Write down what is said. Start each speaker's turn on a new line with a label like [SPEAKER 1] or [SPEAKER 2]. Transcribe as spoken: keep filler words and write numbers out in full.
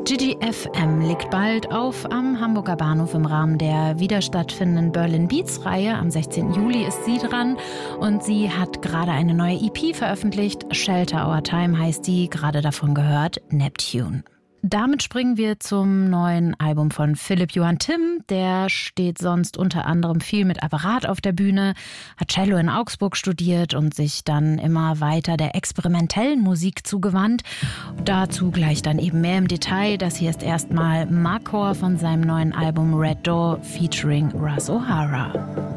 [SPEAKER 1] Gigi F M legt bald auf am Hamburger Bahnhof im Rahmen der wieder stattfindenden Berlin Beats-Reihe. Am sechzehnten Juli ist sie dran und sie hat gerade eine neue E P veröffentlicht. Shelter Our Time heißt die, gerade davon gehört, Neptune. Damit springen wir zum neuen Album von Philipp Johann Timm. Der steht sonst unter anderem viel mit Apparat auf der Bühne, hat Cello in Augsburg studiert und sich dann immer weiter der experimentellen Musik zugewandt. Dazu gleich dann eben mehr im Detail. Das hier ist erstmal Makor von seinem neuen Album Red Door featuring Russ O'Hara.